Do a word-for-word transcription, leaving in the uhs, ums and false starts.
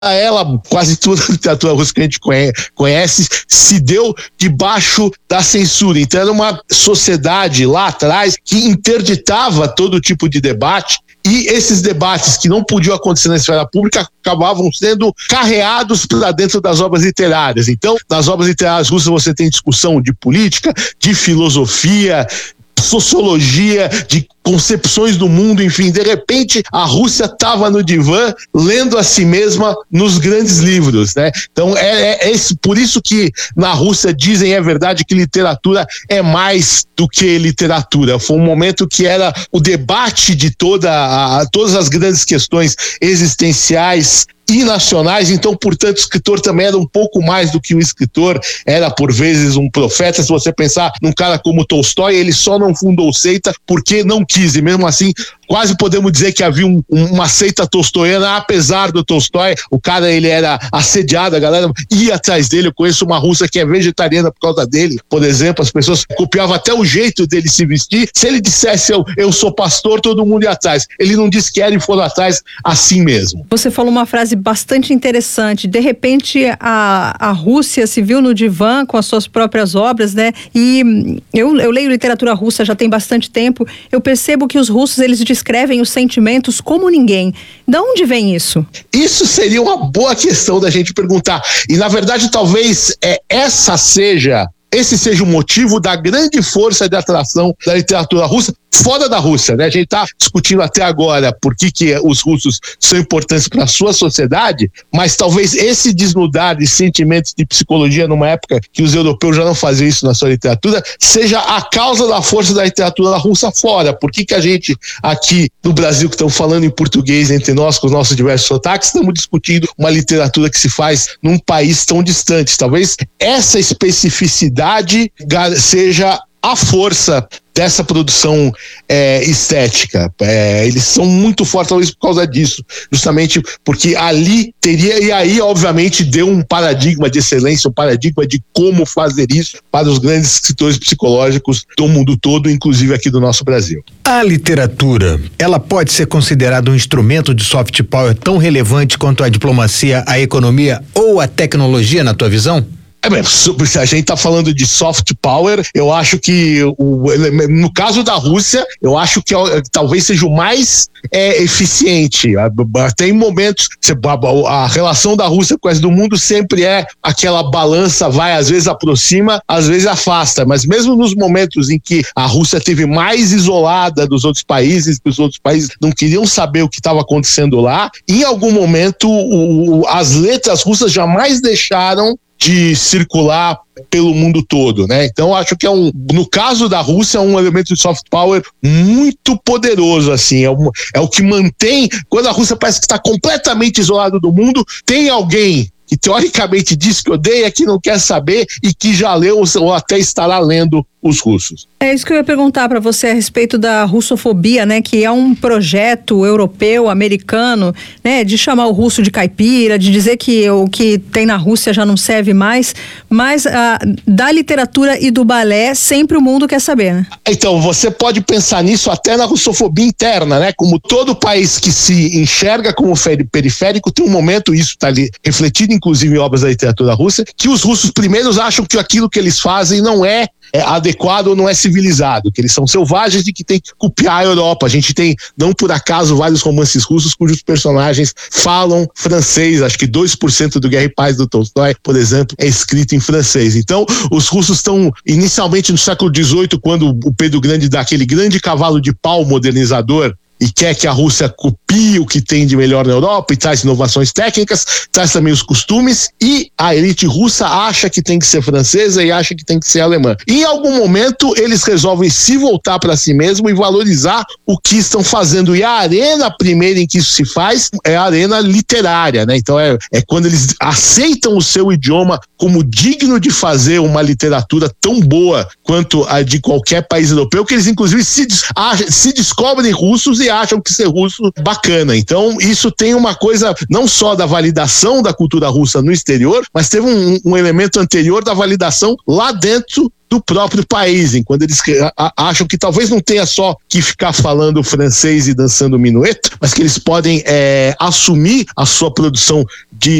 ela, quase toda a literatura russa que a gente conhece, se deu debaixo da censura. Então era uma sociedade lá atrás que interditava todo tipo de debate, e esses debates que não podiam acontecer na esfera pública acabavam sendo carreados para dentro das obras literárias. Então, nas obras literárias russas você tem discussão de política, de filosofia, sociologia, de concepções do mundo, enfim. De repente a Rússia estava no divã lendo a si mesma nos grandes livros, né? Então é, é, é esse, por isso que na Rússia dizem, é verdade, que literatura é mais do que literatura. Foi um momento que era o debate de toda a, todas as grandes questões existenciais e nacionais. Então, portanto, o escritor também era um pouco mais do que um escritor, era por vezes um profeta. Se você pensar num cara como Tolstói, ele só não fundou seita porque não quis, e mesmo assim quase podemos dizer que havia um, uma seita tolstoiana, apesar do Tolstói. O cara, ele era assediado, a galera ia atrás dele. Eu conheço uma russa que é vegetariana por causa dele, por exemplo. As pessoas copiavam até o jeito dele se vestir. Se ele dissesse eu, eu sou pastor, todo mundo ia atrás. Ele não disse que era e foram atrás assim mesmo. Você falou uma frase bastante interessante. De repente a, a Rússia se viu no divã com as suas próprias obras, né? E eu, eu leio literatura russa já tem bastante tempo. Eu percebo que os russos, eles descrevem os sentimentos como ninguém. De onde vem isso? Isso seria uma boa questão da gente perguntar. E na verdade talvez é, essa seja esse seja o motivo da grande força de atração da literatura russa fora da Rússia, né? A gente está discutindo até agora por que, que os russos são importantes para a sua sociedade, mas talvez esse desnudar de sentimentos de psicologia numa época que os europeus já não faziam isso na sua literatura, seja a causa da força da literatura russa fora. Por que, que a gente aqui no Brasil, que estamos falando em português entre nós, com os nossos diversos sotaques, estamos discutindo uma literatura que se faz num país tão distante? Talvez essa especificidade seja a força dessa produção é, estética. É, eles são muito fortes, talvez por causa disso, justamente porque ali teria, e aí obviamente deu um paradigma de excelência, um paradigma de como fazer isso para os grandes escritores psicológicos do mundo todo, inclusive aqui do nosso Brasil. A literatura, ela pode ser considerada um instrumento de soft power tão relevante quanto a diplomacia, a economia ou a tecnologia, na tua visão? É, se a gente está falando de soft power, eu acho que, o, no caso da Rússia, eu acho que talvez seja o mais é, eficiente. Tem momentos, a relação da Rússia com o resto do mundo sempre é aquela balança, vai, às vezes aproxima, às vezes afasta, mas mesmo nos momentos em que a Rússia esteve mais isolada dos outros países, que os outros países não queriam saber o que estava acontecendo lá, em algum momento o, as letras russas jamais deixaram de circular pelo mundo todo, né? Então acho que é um, no caso da Rússia, é um elemento de soft power muito poderoso, assim, é, um, é o que mantém, quando a Rússia parece que está completamente isolada do mundo, tem alguém que teoricamente diz que odeia, que não quer saber e que já leu ou até estará lendo os russos. É isso que eu ia perguntar para você a respeito da russofobia, né? Que é um projeto europeu, americano, né? De chamar o russo de caipira, de dizer que o que tem na Rússia já não serve mais, mas ah, da literatura e do balé sempre o mundo quer saber, né? Então, você pode pensar nisso até na russofobia interna, né? Como todo país que se enxerga como periférico tem um momento, isso está ali refletido inclusive em obras da literatura russa, que os russos primeiros acham que aquilo que eles fazem não é É adequado ou não é civilizado, que eles são selvagens e que tem que copiar a Europa. A gente tem, não por acaso, vários romances russos cujos personagens falam francês. Acho que dois por cento do Guerra e Paz do Tolstói, por exemplo, é escrito em francês. Então, os russos estão, inicialmente no século dezoito, quando o Pedro Grande dá aquele grande cavalo de pau modernizador e quer que a Rússia copie o que tem de melhor na Europa e traz inovações técnicas, traz também os costumes, e a elite russa acha que tem que ser francesa e acha que tem que ser alemã. E em algum momento eles resolvem se voltar para si mesmo e valorizar o que estão fazendo. E a arena primeira em que isso se faz é a arena literária, né? Então é, é quando eles aceitam o seu idioma como digno de fazer uma literatura tão boa quanto a de qualquer país europeu, que eles inclusive se, se descobrem russos e acham que ser russo é bacana. Então, isso tem uma coisa não só da validação da cultura russa no exterior, mas teve um, um elemento anterior da validação lá dentro do próprio país, enquanto eles acham que talvez não tenha só que ficar falando francês e dançando minueto, mas que eles podem é, assumir a sua produção de